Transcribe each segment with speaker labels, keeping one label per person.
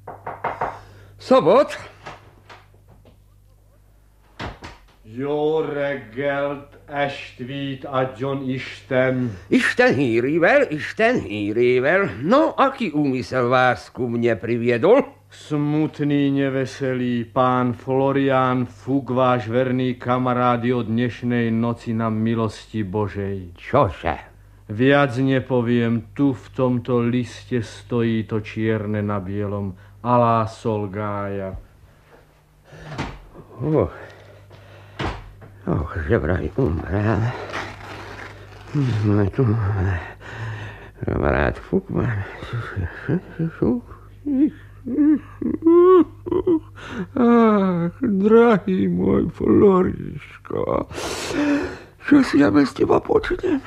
Speaker 1: Sobot?
Speaker 2: Jó reggelt, estvít adjon Isten.
Speaker 1: Isten hírével. No, aký úmysel vás ku mne priviedol?
Speaker 2: Smutný, neveselý pán Florián Fuk, váš verný kamarád, od dnešnej noci na milosti Božej.
Speaker 1: Čože?
Speaker 2: Viac nepoviem, tu v tomto liste stojí to čierne na bielom. Alá Solgája.
Speaker 1: Že vraj umrel. Tu kamarád Fukman. Ach, drahý môj Floriško, čo si ja bez teba počnem?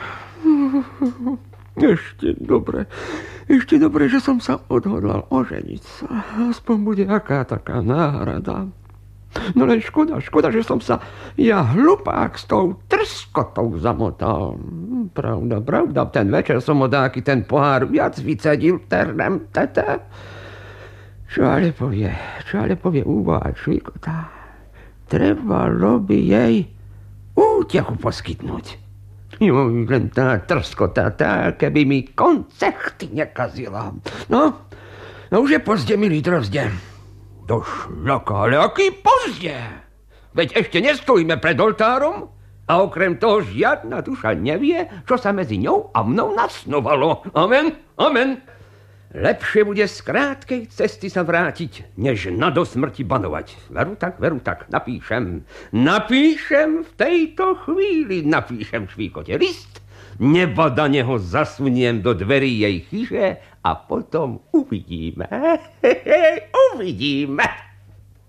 Speaker 1: Ešte dobre, že som sa odhodlal oženiť sa. Aspoň bude aká taká náhrada. No len škoda, že som sa ja hlupák s tou trskotou zamotal. Pravda, ten večer som od aký ten pohár viac vycedil, ternem tete. Čo ale povie úboha čvíkota. Trebalo by jej útechu poskytnúť. Len tá trskota, keby mi koncerty nekazila. No už je pozde, milý drozde. Do šľaka, ale aký pozde? Veď ešte nestojíme pred oltárom a okrem toho žiadna duša nevie, čo sa medzi ňou a mnou nasnovalo. Amen. Lepšie bude z krátkej cesty sa vrátiť, než na dosmrti banovať. Veru tak, napíšem v tejto chvíli, švíkote list, nebadane ho zasuniem do dverí jej chyže a potom uvidíme.